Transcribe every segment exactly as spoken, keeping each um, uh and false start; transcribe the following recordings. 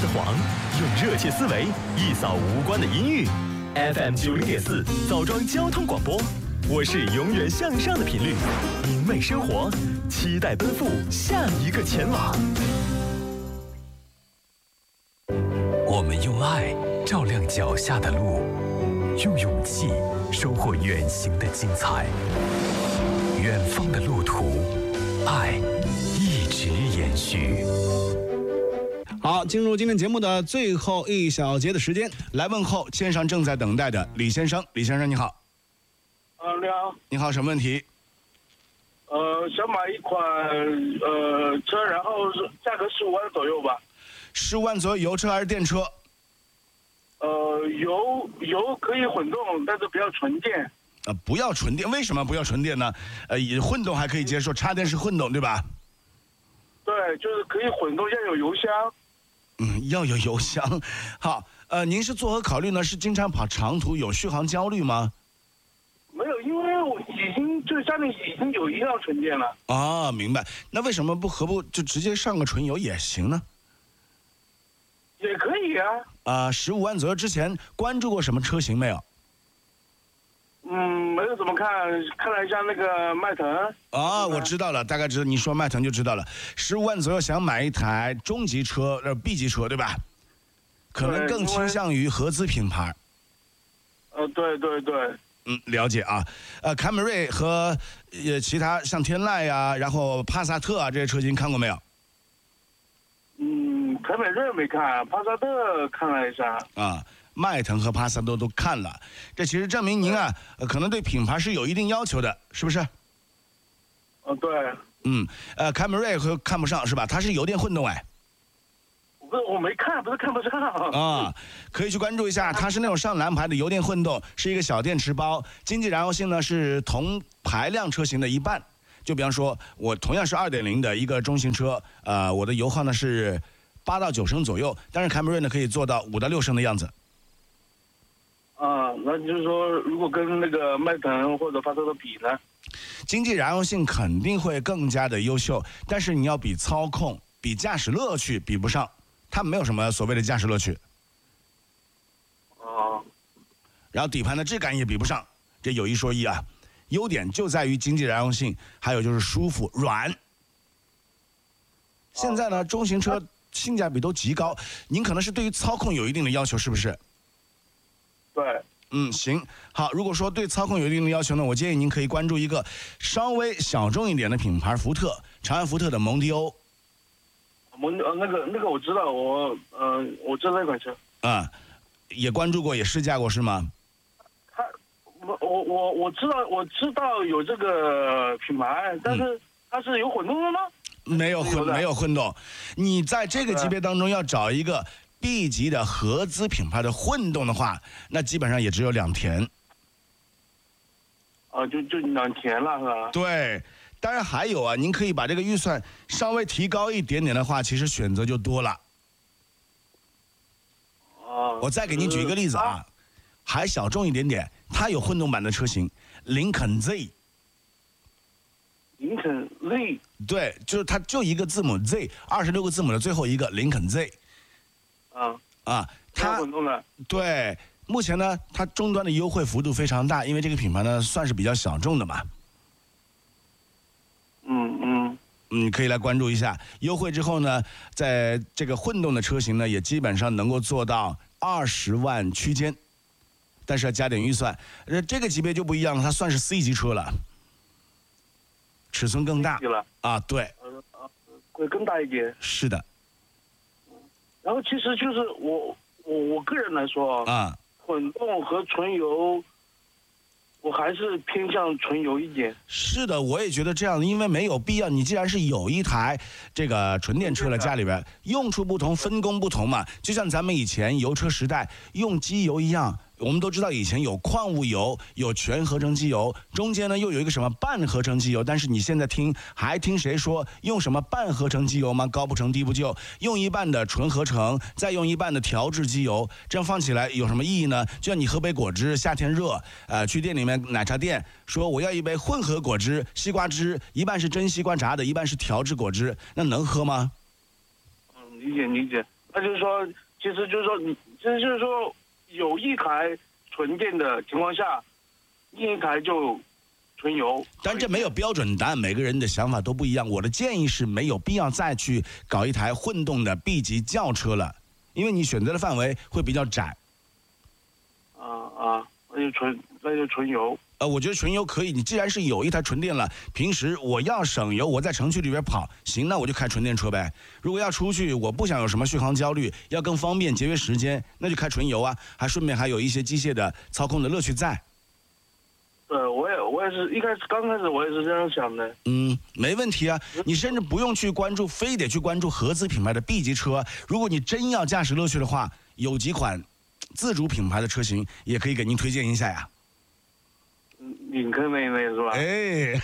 的黄，用热切思维一扫无关的阴郁。F M 九零点四枣庄交通广播，我是永远向上的频率，明媚生活，期待奔赴下一个前往。 我们用爱照亮脚下的路，用勇气收获远行的精彩。远方的路途，爱一直延续。 好，进入今天节目的最后一小节的时间，来问候线上正在等待的李先生。李先生你好。 呃，你好。 你好，什么问题？ 呃，想买一款呃车，然后是价格十五万左右吧。 十五万左右，油车还是电车？ 呃，油油可以混动，但是不要纯电。 呃，不要纯电，为什么不要纯电呢？呃，混动还可以接受，插电式混动，对吧？ 对，就是可以混动，要有油箱。 嗯，要有油箱。好，呃，您是作何考虑呢？是经常跑长途，有续航焦虑吗？ 没有，因为我已经就家里已经有一辆纯电了。 啊，明白。那为什么不何不就直接上个纯油也行呢？ 也可以啊。 啊、呃，十五万左右之前关注过什么车型没有？ 嗯，没有怎么看，看了一下那个迈腾。 啊，我知道了，大概知道你说迈腾就知道了。十五万左右想买一台中级车，呃 B 级车，对吧？可能更倾向于合资品牌。 呃，对对对。 嗯，了解啊。呃，凯美瑞和呃其他像天籁呀、啊，然后帕萨特啊这些车型看过没有？ 嗯，凯美瑞没看，帕萨特看了一下。 啊。迈腾和帕萨特都看了，这其实证明您啊，呃、可能对品牌是有一定要求的，是不是？ 哦，对。 嗯，呃，凯美瑞和看不上是吧？它是油电混动哎。 不是，我没看，不是看不上。 啊，可以去关注一下，它是那种上蓝牌的油电混动，是一个小电池包，经济燃油性呢是同排量车型的一半。就比方说，我同样是二点零的一个中型车，呃，我的油耗呢是八到九升左右，但是凯美瑞呢可以做到五到六升的样子。 啊，那就是说，如果跟那个迈腾或者帕萨特比呢？ 经济燃油性肯定会更加的优秀，但是你要比操控、比驾驶乐趣比不上，它没有什么所谓的驾驶乐趣。 哦。 然后底盘的质感也比不上，这有一说一啊。优点就在于经济燃油性，还有就是舒服软。现在呢，中型车性价比都极高，您可能是对于操控有一定的要求，是不是？ 对， 嗯，行，好。如果说对操控有一定的要求呢，我建议您可以关注一个稍微小众一点的品牌，福特，长安福特的蒙迪欧。 蒙呃那个那个我知道，我呃我知道那款车。 啊，也关注过，也试驾过是吗？ 他，我我我我知道我知道有这个品牌，但是它是有混动的吗？ 没有混没有混动，你在这个级别当中要找一个 B 级的合资品牌的混动的话，那基本上也只有两田。 啊，就就两田了是吧？ 对，当然还有啊，您可以把这个预算稍微提高一点点的话，其实选择就多了。 啊， 我再给您举一个例子啊，啊还小众一点点，它有混动版的车型，林肯 Z。 林肯 Z。 对，就是它就一个字母 Z， 二十六个字母的最后一个林肯 Z。 啊啊，它混动的。 对，目前呢，它终端的优惠幅度非常大，因为这个品牌呢算是比较小众的嘛。 嗯嗯嗯，可以来关注一下。优惠之后呢，在这个混动的车型呢，也基本上能够做到二十万区间，但是要加点预算。呃，这个级别就不一样了，它算是 C 级车了，尺寸更大了啊，对， 呃会更大一点。 是的。 然后其实就是我我我个人来说啊， 混动和纯油，我还是偏向纯油一点。 是的，我也觉得这样，因为没有必要。你既然是有一台这个纯电车了，家里边用处不同，分工不同嘛，就像咱们以前油车时代用机油一样。我们都知道以前有矿物油，有全合成机油，中间呢又有一个什么半合成机油，但是你现在听还听谁说用什么半合成机油吗？高不成低不就，用一半的纯合成，再用一半的调制机油，这样放起来有什么意义呢？就像你喝杯果汁，夏天热，呃，去店里面奶茶店说我要一杯混合果汁，西瓜汁一半是真西瓜榨的，一半是调制果汁，那能喝吗？ 嗯，理解理解。 那就是说，其实就是说，你其实就是说，有一台纯电的情况下，另一台就纯油。 但这没有标准答案，每个人的想法都不一样。我的建议是没有必要再去搞一台混动的 B 级轿车了，因为你选择的范围会比较窄。 啊啊，那就纯那就纯油。 呃，我觉得纯油可以。你既然是有一台纯电了，平时我要省油，我在城区里边跑，行，那我就开纯电车呗。如果要出去，我不想有什么续航焦虑，要更方便节约时间，那就开纯油啊，还顺便还有一些机械的操控的乐趣在。 对，我也我也是一开始刚开始我也是这样想的。 嗯，没问题啊，你甚至不用去关注，非得去关注合资品牌的 B 级车。如果你真要驾驶乐趣的话，有几款自主品牌的车型也可以给您推荐一下呀。 领克那一类是吧？ 哎，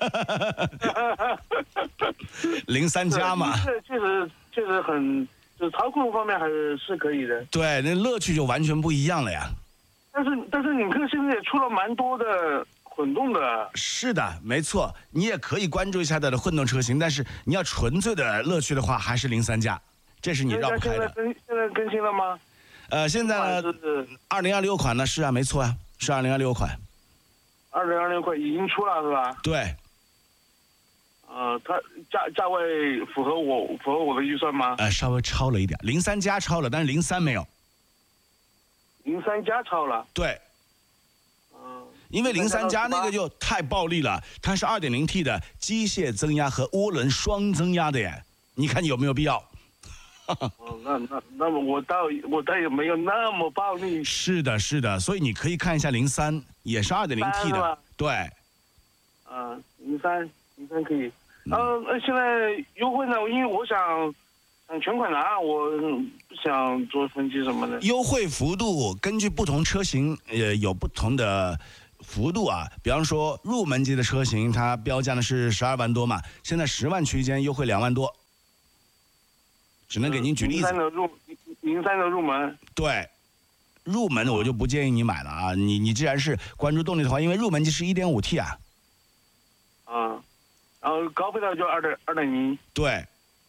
零三加嘛， 这确实确实很，就是操控方面还是是可以的。 对，那乐趣就完全不一样了呀。 但是但是领克现在也出了蛮多的混动的。 是的，没错，你也可以关注一下它的混动车型，但是你要纯粹的乐趣的话，还是零三加，这是你绕不开的。 现在更现在更新了吗？ 呃，现在呢，二零二六款呢，是啊，没错啊，是二零二六款。 二零二六款已经出了是吧？ 对。 呃，它价价位符合我符合我的预算吗？ 呃，稍微超了一点，零三加超了，但是零三没有。 零三加超了。 对。 嗯。 因为零三加那个就太暴力了，它是 二点零 T 的机械增压和涡轮双增压的耶，你看有没有必要？ 哦，那那那么我倒我倒也没有那么暴力。 是的，是的，所以你可以看一下零三，也是 二点零 T 的，对。 嗯，零三零三可以。呃，那现在优惠呢？因为我想想全款拿，我不想做分期什么的。 优惠幅度根据不同车型，呃，有不同的幅度啊。比方说入门级的车型，它标价呢是十二万多嘛，现在十万区间优惠两万多。只能给您举例子。 零三的入零三的入门。 对，入门我就不建议你买了啊！你你既然是关注动力的话，因为入门级是 一点五 T 啊。 啊，然后高配的就二点二点零。 对。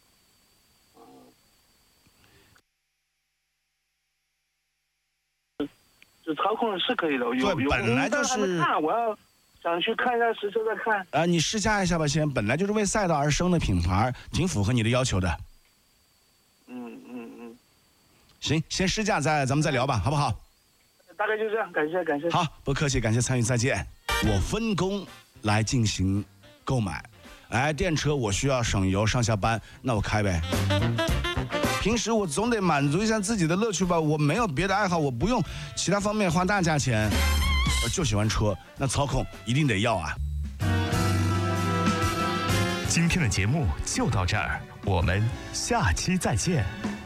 这操控是可以的，有对，本来就是。 看，我要想去看一下实车再看。 啊，你试驾一下吧，先。本来就是为赛道而生的品牌，挺符合你的要求的。 嗯嗯嗯。 行，先试驾再咱们再聊吧，好不好？ 大概就这样，感谢感谢。 好，不客气，感谢参与，再见。我分工来进行购买，哎，电车我需要省油上下班，那我开呗。平时我总得满足一下自己的乐趣吧，我没有别的爱好，我不用其他方面花大价钱，我就喜欢车，那操控一定得要啊。 今天的节目就到这儿，我们下期再见。